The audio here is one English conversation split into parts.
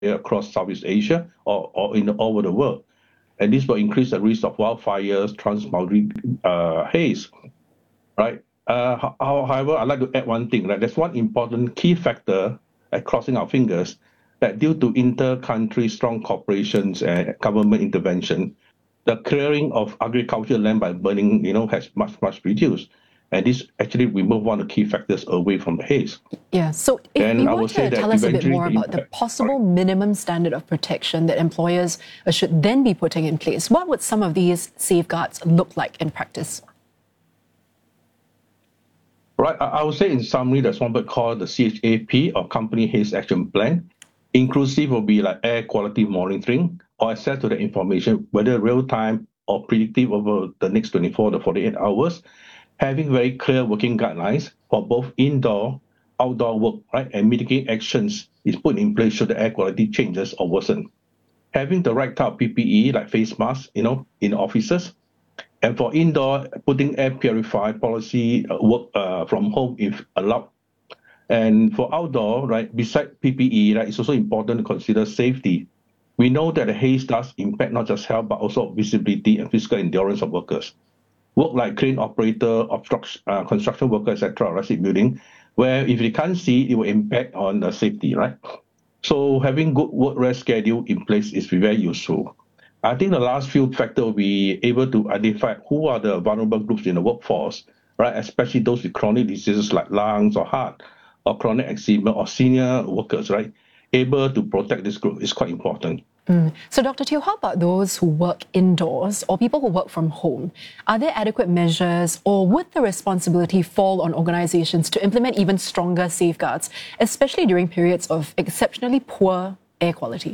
across Southeast Asia or all over the world. And this will increase the risk of wildfires, transboundary haze, right? However, I'd like to add one thing, right? There's one important key factor, crossing our fingers, that due to inter-country strong cooperations and government intervention, the clearing of agricultural land by burning, has much reduced. And this actually remove one of the key factors away from the haze. Yeah, so if And you I want would say to that tell us a bit eventually more the about the impact- possible minimum standard of protection that employers should then be putting in place, what would some of these safeguards look like in practice? Right, I would say in summary, there's one word called the CHAP, or Company Haze Action Plan. Inclusive will be like air quality monitoring or access to the information, whether real time or predictive over the next 24 to 48 hours. Having very clear working guidelines for both indoor, outdoor work, right, and mitigating actions is put in place should the air quality changes or worsen. Having the right type of PPE like face masks, in offices, and for indoor, putting air purifier policy work from home if allowed. And for outdoor, right, beside PPE, right, it's also important to consider safety. We know that the haze does impact not just health, but also visibility and physical endurance of workers. Work like crane operator, construction worker, etc., right, building, where if you can't see, it will impact on the safety, right? So having good work rest schedule in place is very useful. I think the last few factors will be able to identify who are the vulnerable groups in the workforce, right? Especially those with chronic diseases like lungs or heart or chronic eczema or senior workers, right? Able to protect this group is quite important. So, Dr. Teo, how about those who work indoors or people who work from home? Are there adequate measures, or would the responsibility fall on organizations to implement even stronger safeguards, especially during periods of exceptionally poor air quality?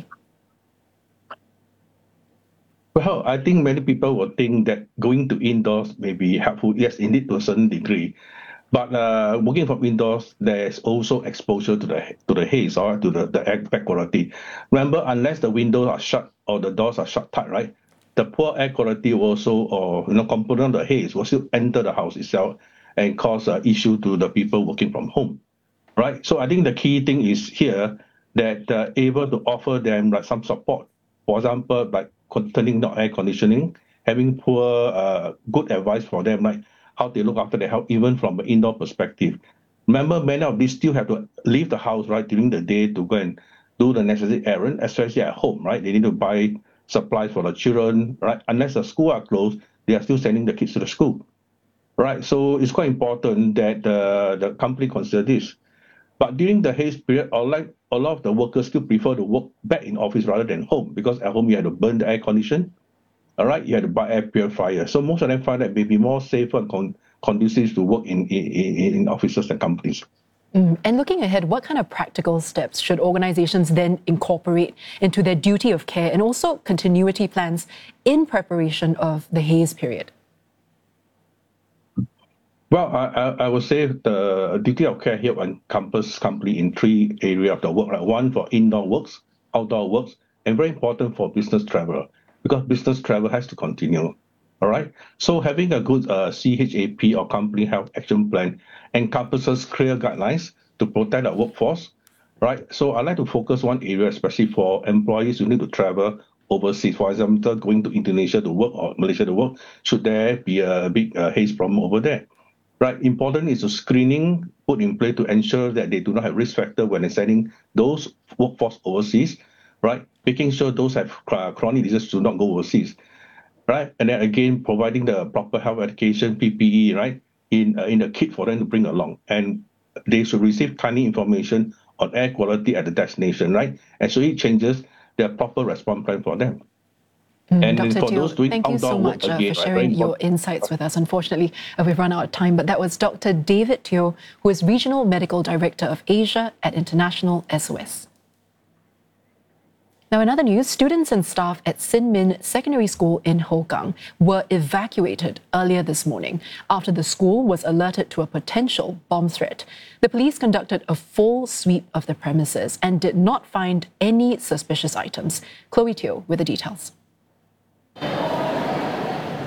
Well, I think many people will think that going to indoors may be helpful. Yes, indeed, to a certain degree. But working from indoors, there's also exposure to the haze or to the air quality. Remember, unless the windows are shut or the doors are shut tight, right? The poor air quality will also, or component of the haze will still enter the house itself and cause an issue to the people working from home, right? So I think the key thing is here that able to offer them like some support. For example, like turning down air conditioning, having good advice for them, like how they look after their health, even from an indoor perspective. Remember, many of these still have to leave the house, right, during the day to go and do the necessary errand, especially at home, right? They need to buy supplies for the children, right? Unless the school are closed, they are still sending the kids to the school, right? So it's quite important that the company consider this. But during the haze period, a lot of the workers still prefer to work back in office rather than home, because at home you had to burn the air condition, all right, you had to buy air purifier. So most of them find that may be more safer and conducive to work in offices and companies. And looking ahead, what kind of practical steps should organizations then incorporate into their duty of care and also continuity plans in preparation of the haze period? Well, I would say the duty of care here encompasses company in three areas of the work. Right? One for indoor works, outdoor works, and very important for business travel, because business travel has to continue. All right. So having a good CHAP, or company health action plan, encompasses clear guidelines to protect our workforce. Right. So I like to focus one area, especially for employees who need to travel overseas. For example, going to Indonesia to work or Malaysia to work, should there be a big haze problem over there? Right. Important is the screening put in place to ensure that they do not have risk factor when they're sending those workforce overseas, right? Making sure those have chronic diseases do not go overseas, right? And then again, providing the proper health education, PPE, right, in the kit for them to bring along. And they should receive timely information on air quality at the destination, right? And so it changes their proper response plan for them. And Dr. for Teo, those doing thank you outdoor so work, much again, for right, very sharing your important. insights with us. Unfortunately, we've run out of time, but that was Dr. David Teo, who is Regional Medical Director of Asia at International SOS. Now, in other news, students and staff at Sin Min Secondary School in Hougang were evacuated earlier this morning after the school was alerted to a potential bomb threat. The police conducted a full sweep of the premises and did not find any suspicious items. Chloe Teo with the details.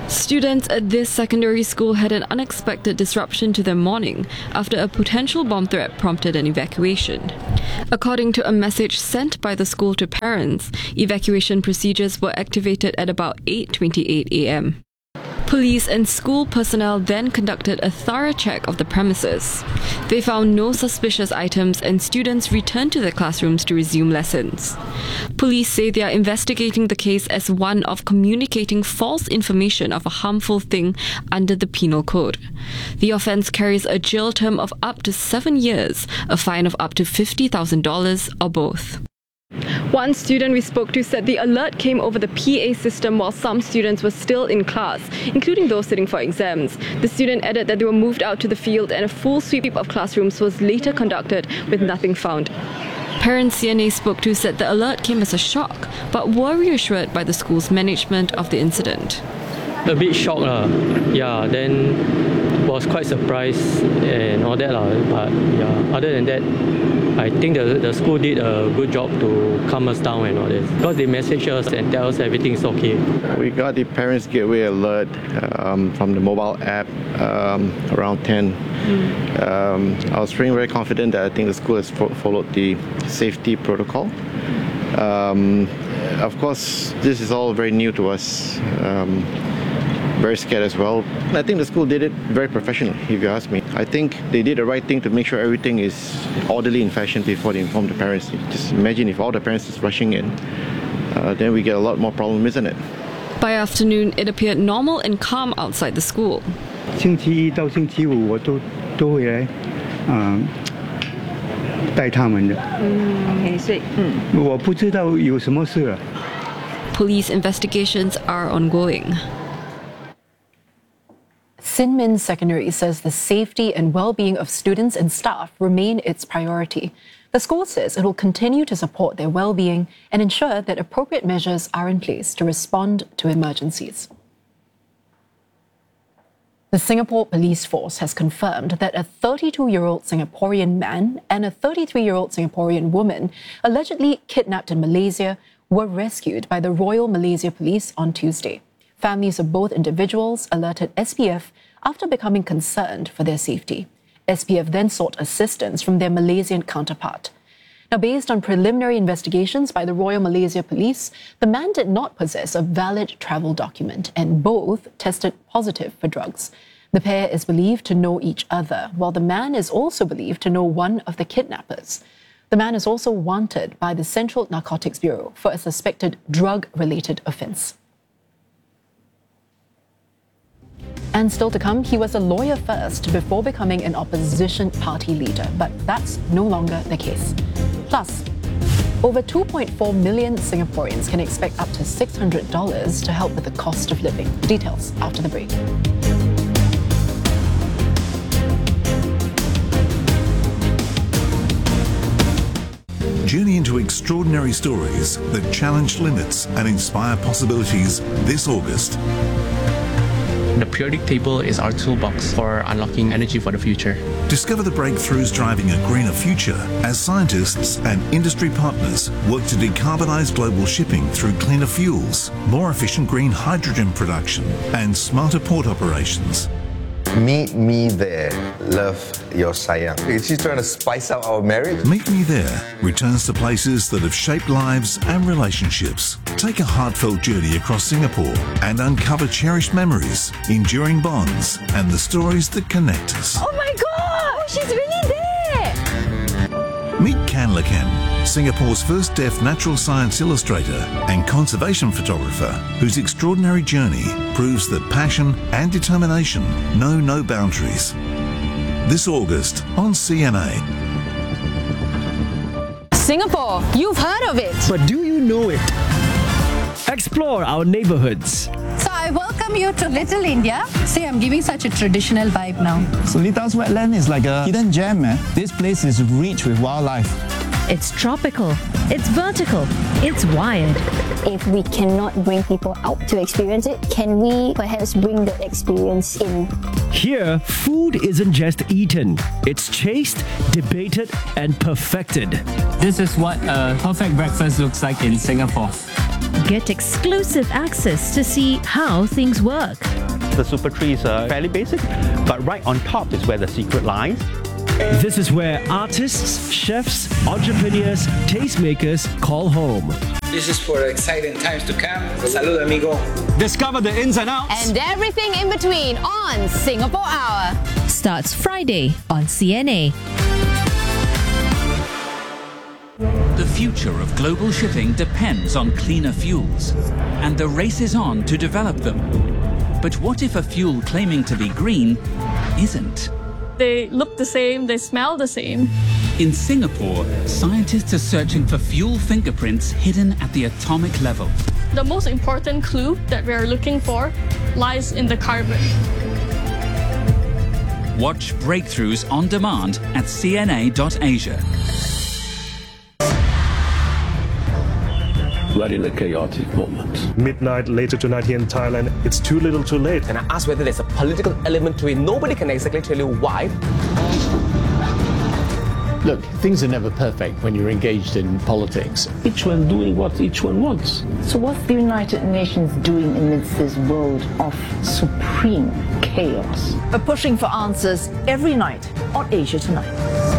Students at this secondary school had an unexpected disruption to their morning after a potential bomb threat prompted an evacuation. According to a message sent by the school to parents, evacuation procedures were activated at about 8:28 a.m. Police and school personnel then conducted a thorough check of the premises. They found no suspicious items and students returned to their classrooms to resume lessons. Police say they are investigating the case as one of communicating false information of a harmful thing under the Penal Code. The offence carries a jail term of up to 7 years, a fine of up to $50,000 or both. One student we spoke to said the alert came over the PA system while some students were still in class, including those sitting for exams. The student added that they were moved out to the field and a full sweep of classrooms was later conducted with nothing found. Parents CNA spoke to said the alert came as a shock, but were reassured by the school's management of the incident. A bit shocked, yeah, then was quite surprised and all that, but yeah, other than that, I think the school did a good job to calm us down and all this, because they message us and tell us everything is okay. We got the Parents Gateway alert from the mobile app around 10. I was feeling very confident that I think the school has followed the safety protocol. Of course, this is all very new to us. Very scared as well. I think the school did it very professionally, if you ask me. I think they did the right thing to make sure everything is orderly in fashion before they inform the parents. Just imagine if all the parents is rushing in, then we get a lot more problem, isn't it? By afternoon, it appeared normal and calm outside the school. 星期一到星期五我都会来带他们的。我不知道有什么事了。 Police investigations are ongoing. Sinmin Secondary says the safety and well-being of students and staff remain its priority. The school says it will continue to support their well-being and ensure that appropriate measures are in place to respond to emergencies. The Singapore Police Force has confirmed that a 32-year-old Singaporean man and a 33-year-old Singaporean woman allegedly kidnapped in Malaysia were rescued by the Royal Malaysia Police on Tuesday. Families of both individuals alerted SPF after becoming concerned for their safety. SPF then sought assistance from their Malaysian counterpart. Now, based on preliminary investigations by the Royal Malaysia Police, the man did not possess a valid travel document and both tested positive for drugs. The pair is believed to know each other, while the man is also believed to know one of the kidnappers. The man is also wanted by the Central Narcotics Bureau for a suspected drug-related offence. And still to come, he was a lawyer first before becoming an opposition party leader, but that's no longer the case. Plus, over 2.4 million Singaporeans can expect up to $600 to help with the cost of living. Details after the break. Journey into extraordinary stories that challenge limits and inspire possibilities this August. The periodic table is our toolbox for unlocking energy for the future. Discover the breakthroughs driving a greener future as scientists and industry partners work to decarbonise global shipping through cleaner fuels, more efficient green hydrogen production, and smarter port operations. Meet me there. Love, your sayang. She's trying to spice up our marriage. Meet Me There returns to places that have shaped lives and relationships. Take a heartfelt journey across Singapore and uncover cherished memories, enduring bonds, and the stories that connect us. Oh my God! She's really there! Meet Kan Lakan, Singapore's first deaf natural science illustrator and conservation photographer, whose extraordinary journey proves that passion and determination know no boundaries. This August on CNA. Singapore, you've heard of it. But do you know it? Explore our neighborhoods. So I welcome you to Little India. See, I'm giving such a traditional vibe now. Solita's wetland is like a hidden gem, man. This place is rich with wildlife. It's tropical, it's vertical, it's wired. If we cannot bring people out to experience it, can we perhaps bring the experience in? Here, food isn't just eaten, it's chased, debated, and perfected. This is what a perfect breakfast looks like in Singapore. Get exclusive access to see how things work. The Super Tree is fairly basic, but right on top is where the secret lies. This is where artists, chefs, entrepreneurs, tastemakers call home. This is for exciting times to come. Salud, amigo. Discover the ins and outs. And everything in between on Singapore Hour. Starts Friday on CNA. The future of global shipping depends on cleaner fuels, and the race is on to develop them. But what if a fuel claiming to be green isn't? They look the same, they smell the same. In Singapore, scientists are searching for fuel fingerprints hidden at the atomic level. The most important clue that we are looking for lies in the carbon. Watch Breakthroughs on demand at cna.asia. We're in a chaotic moment. Midnight later tonight here in Thailand, it's too little too late. And I asked whether there's a political element to it. Nobody can exactly tell you why. Look, things are never perfect when you're engaged in politics. Each one doing what each one wants. So what's the United Nations doing amidst this world of supreme chaos? We're pushing for answers every night on Asia Tonight.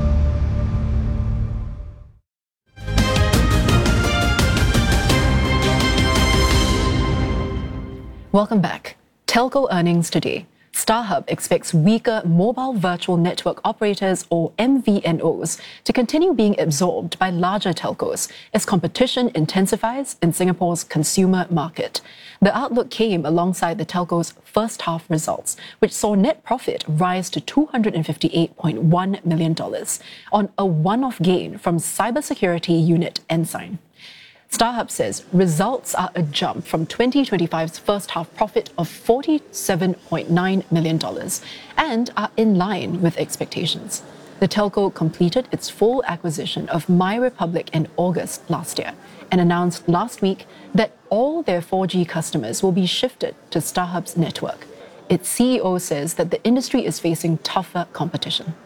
Welcome back. Telco earnings today. StarHub expects weaker mobile virtual network operators, or MVNOs, to continue being absorbed by larger telcos as competition intensifies in Singapore's consumer market. The outlook came alongside the telco's first half results, which saw net profit rise to $258.1 million on a one-off gain from cybersecurity unit Ensign. StarHub says results are a jump from 2025's first half profit of $47.9 million and are in line with expectations. The telco completed its full acquisition of MyRepublic in August last year and announced last week that all their 4G customers will be shifted to StarHub's network. Its CEO says that the industry is facing tougher competition.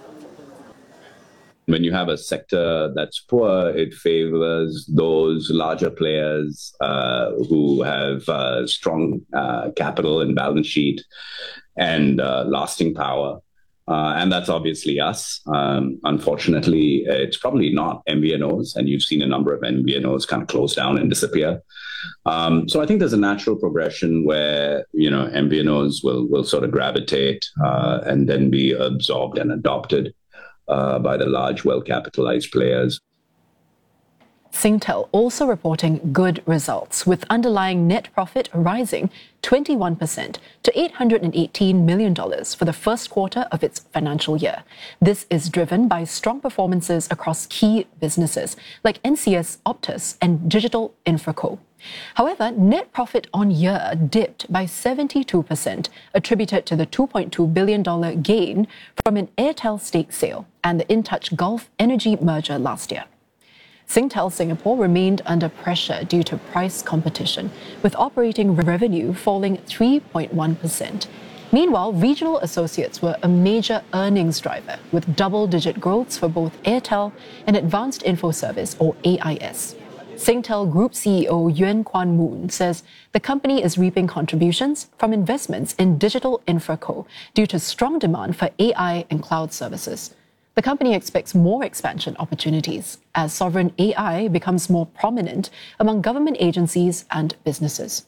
When you have a sector that's poor, it favors those larger players who have strong capital and balance sheet and lasting power. And that's obviously us. Unfortunately, it's probably not MVNOs, and you've seen a number of MVNOs kind of close down and disappear. So I think there's a natural progression where, MVNOs will sort of gravitate and then be absorbed and adopted by the large, well-capitalized players. Singtel also reporting good results, with underlying net profit rising 21% to $818 million for the first quarter of its financial year. This is driven by strong performances across key businesses like NCS Optus and Digital Infraco. However, net profit on year dipped by 72%, attributed to the $2.2 billion gain from an Airtel stake sale and the InTouch Gulf Energy merger last year. Singtel Singapore remained under pressure due to price competition, with operating revenue falling 3.1%. Meanwhile, regional associates were a major earnings driver, with double-digit growths for both Airtel and Advanced Info Service, or AIS. Singtel Group CEO Yuen Kwan Moon says the company is reaping contributions from investments in Digital Infraco due to strong demand for AI and cloud services. The company expects more expansion opportunities as sovereign AI becomes more prominent among government agencies and businesses.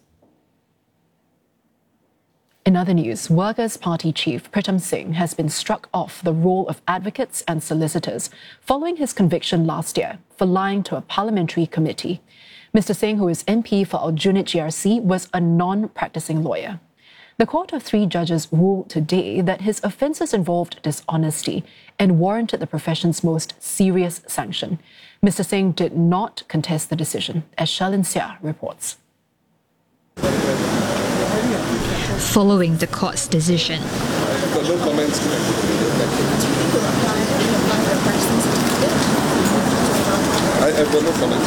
In other news, Workers' Party Chief Pritam Singh has been struck off the role of advocates and solicitors following his conviction last year for lying to a parliamentary committee. Mr. Singh, who is MP for Aljunied GRC, was a non-practicing lawyer. The court of 3 judges ruled today that his offences involved dishonesty and warranted the profession's most serious sanction. Mr. Singh did not contest the decision, as Shalin Seah reports. Following the court's decision, no comments. I've got no comments.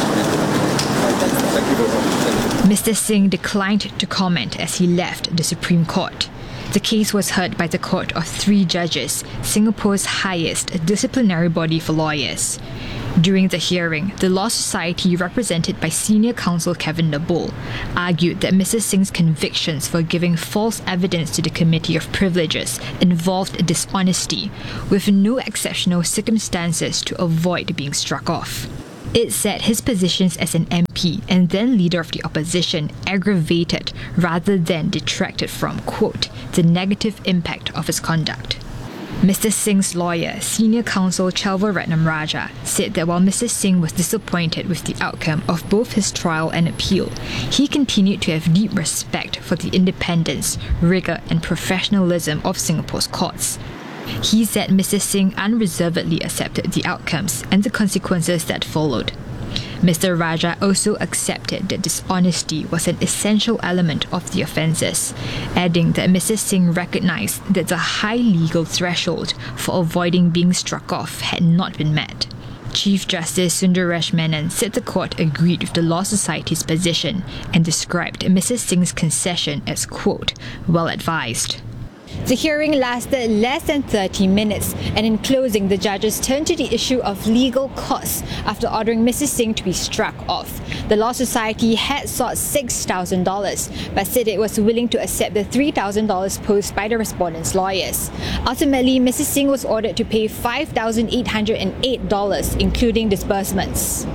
Thank you very much. Mr. Singh declined to comment as he left the Supreme Court. The case was heard by the court of 3 judges, Singapore's highest disciplinary body for lawyers. During the hearing, the Law Society, represented by senior counsel Kevin Nabul, argued that Mrs. Singh's convictions for giving false evidence to the Committee of Privileges involved dishonesty, with no exceptional circumstances to avoid being struck off. It said his positions as an MP and then leader of the opposition aggravated rather than detracted from, quote, the negative impact of his conduct. Mr. Singh's lawyer, senior counsel Chelva Ratnam Raja, said that while Mr. Singh was disappointed with the outcome of both his trial and appeal, he continued to have deep respect for the independence, rigour and professionalism of Singapore's courts. He said Mr. Singh unreservedly accepted the outcomes and the consequences that followed. Mr. Raja also accepted that dishonesty was an essential element of the offences, adding that Mr. Singh recognised that the high legal threshold for avoiding being struck off had not been met. Chief Justice Sundaresh Menon said the court agreed with the Law Society's position and described Mrs. Singh's concession as, quote, well advised. The hearing lasted less than 30 minutes, and in closing, the judges turned to the issue of legal costs after ordering Mrs. Singh to be struck off. The Law Society had sought $6,000, but said it was willing to accept the $3,000 posed by the respondents' lawyers. Ultimately, Mrs. Singh was ordered to pay $5,808, including disbursements.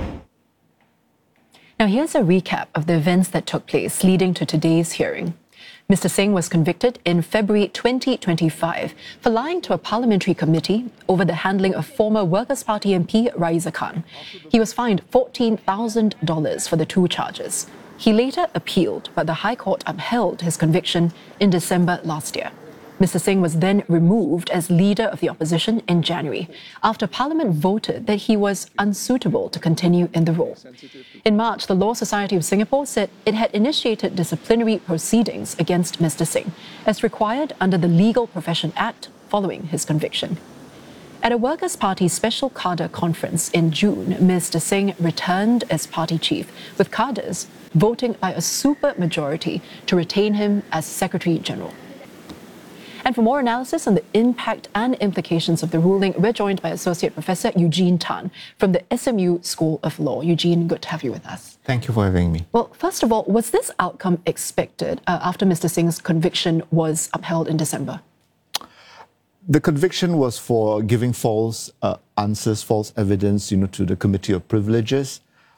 Now here's a recap of the events that took place leading to today's hearing. Mr. Singh was convicted in February 2025 for lying to a parliamentary committee over the handling of former Workers' Party MP Raeesah Khan. He was fined $14,000 for the 2 charges. He later appealed, but the High Court upheld his conviction in December last year. Mr. Singh was then removed as leader of the opposition in January after Parliament voted that he was unsuitable to continue in the role. In March, the Law Society of Singapore said it had initiated disciplinary proceedings against Mr. Singh, as required under the Legal Profession Act following his conviction. At a Workers' Party special cadre conference in June, Mr. Singh returned as party chief, with cadres voting by a super majority to retain him as Secretary General. And for more analysis on the impact and implications of the ruling, we're joined by Associate Professor Eugene Tan from the SMU School of Law. Eugene, good to have you with us. Thank you for having me. Well, first of all, was this outcome expected after Mr. Singh's conviction was upheld in December? The conviction was for giving false answers, false evidence, to the Committee of Privileges,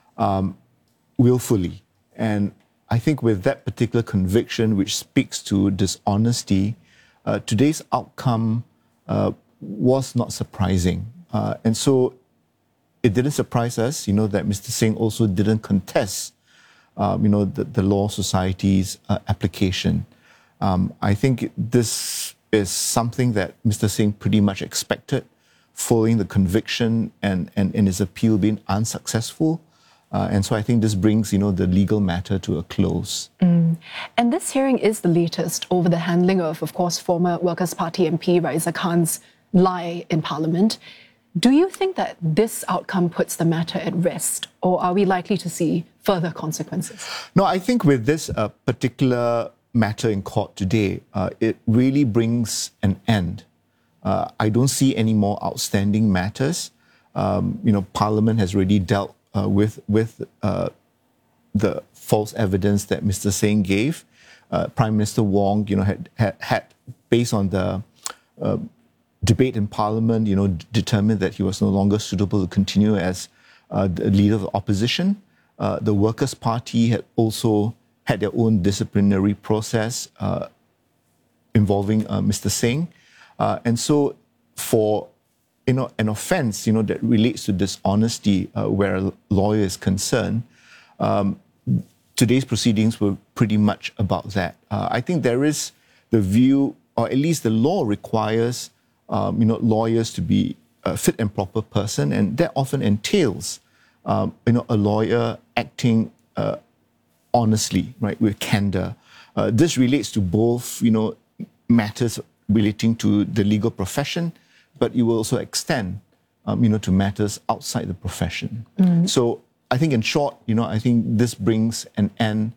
willfully. And I think with that particular conviction, which speaks to dishonesty, today's outcome was not surprising. And so it didn't surprise us, that Mr. Singh also didn't contest, the Law Society's application. I think this is something that Mr. Singh pretty much expected following the conviction and his appeal being unsuccessful. And so I think this brings, the legal matter to a close. And this hearing is the latest over the handling of course, former Workers' Party MP Raeesah Khan's lie in Parliament. Do you think that this outcome puts the matter at rest, or are we likely to see further consequences? No, I think with this particular matter in court today, it really brings an end. I don't see any more outstanding matters. Parliament has already dealt with the false evidence that Mr. Singh gave. Prime Minister Wong, had based on the debate in Parliament, determined that he was no longer suitable to continue as the leader of the opposition. The Workers' Party had also had their own disciplinary process involving Mr. Singh. And so for an offence, that relates to dishonesty where a lawyer is concerned, today's proceedings were pretty much about that. I think there is the view, or at least the law requires, lawyers to be a fit and proper person, and that often entails, a lawyer acting honestly, right, with candour. This relates to both, matters relating to the legal profession, but it will also extend, to matters outside the profession. So I think in short, I think this brings an end,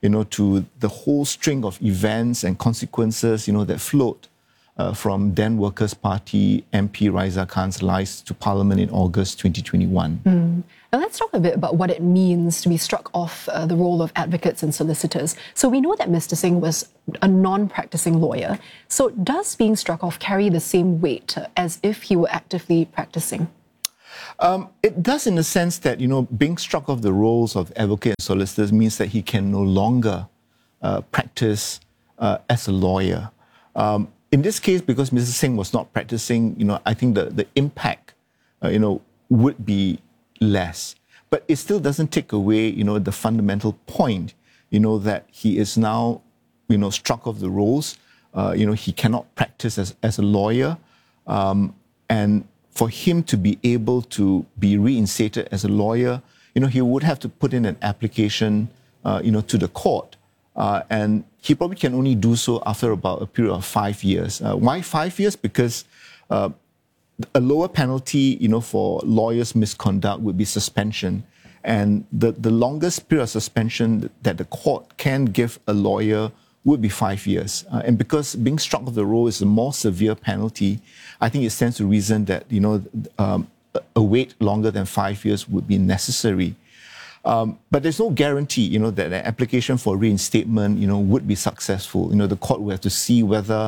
to the whole string of events and consequences, that flowed from then Workers' Party MP Raisa Khan's rise to Parliament in August 2021. Now let's talk a bit about what it means to be struck off the role of advocates and solicitors. So we know that Mr. Singh was a non-practicing lawyer. So does being struck off carry the same weight as if he were actively practicing? It does, in the sense that, being struck off the roles of advocate and solicitors means that he can no longer practice as a lawyer. In this case, because Mr. Singh was not practicing, I think the impact, would be less. But it still doesn't take away, the fundamental point, that he is now, struck off the roles. He cannot practice as a lawyer. And for him to be able to be reinstated as a lawyer, he would have to put in an application, to the court. And he probably can only do so after about a period of 5 years. Why 5 years? Because a lower penalty, for lawyers' misconduct would be suspension. And the longest period of suspension that the court can give a lawyer would be 5 years. And because being struck off the roll is a more severe penalty, I think it stands to reason that, a wait longer than 5 years would be necessary. But there's no guarantee, that an application for reinstatement, would be successful. The court will have to see whether,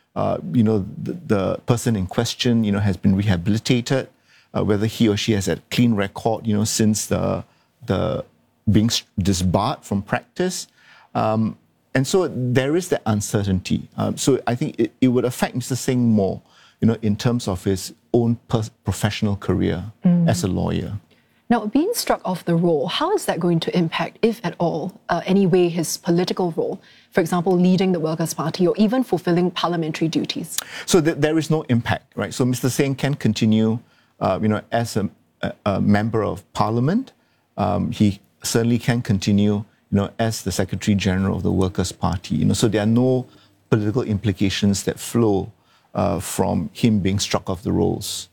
the person in question, has been rehabilitated, whether he or she has a clean record, since the being disbarred from practice. And so there is that uncertainty. So I think it would affect Mr. Singh more, in terms of his own professional career as a lawyer. Now, being struck off the roll, how is that going to impact, if at all, any way his political role? For example, leading the Workers' Party or even fulfilling parliamentary duties? So there is no impact, right? So Mr. Singh can continue, as a member of Parliament. He certainly can continue, as the Secretary General of the Workers' Party. So there are no political implications that flow from him being struck off the rolls.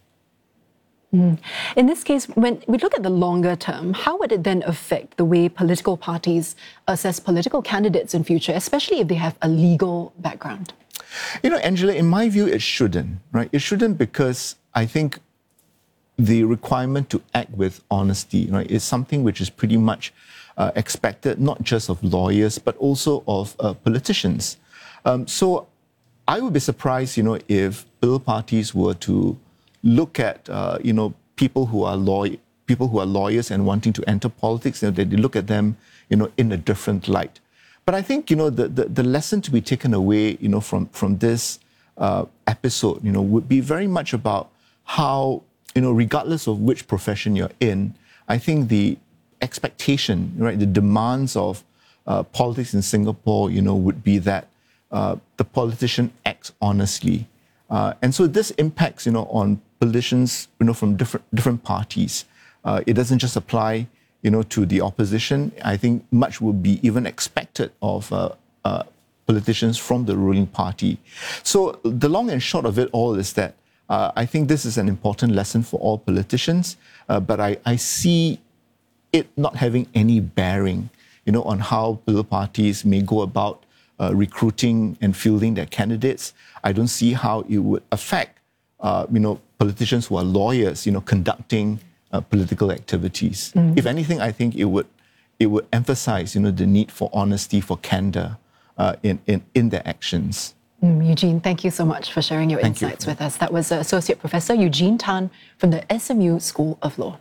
In this case, when we look at the longer term, how would it then affect the way political parties assess political candidates in future, especially if they have a legal background? Angela, in my view, it shouldn't, right? It shouldn't, because I think the requirement to act with honesty, right, is something which is pretty much expected, not just of lawyers, but also of politicians. So I would be surprised, if political parties were to look at, people who are lawyers and wanting to enter politics, they look at them, in a different light. But I think, the lesson to be taken away, from this episode, would be very much about how, regardless of which profession you're in, I think the expectation, right, the demands of politics in Singapore, would be that the politician acts honestly. And so this impacts, on politicians, from different parties. It doesn't just apply, to the opposition. I think much will be even expected of politicians from the ruling party. So the long and short of it all is that I think this is an important lesson for all politicians, but I see it not having any bearing, on how political parties may go about recruiting and fielding their candidates. I don't see how it would affect, politicians who are lawyers, conducting political activities. If anything, I think it would emphasize, the need for honesty, for candor in their actions. Eugene, thank you so much for sharing your insights with us. That was Associate Professor Eugene Tan from the SMU School of Law.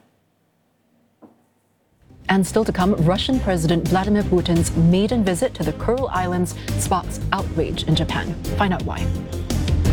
And still to come, Russian President Vladimir Putin's maiden visit to the Kuril Islands sparks outrage in Japan. Find out why.